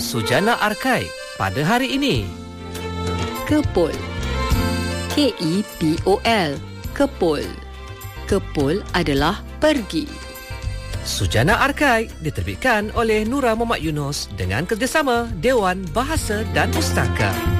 Sujana Arkai pada hari ini. Kepul. K-E-P-O-L. Kepul. Kepul adalah pergi. Sujana Arkai diterbitkan oleh Nura Muhammad Yunus dengan kerjasama Dewan Bahasa dan Pustaka.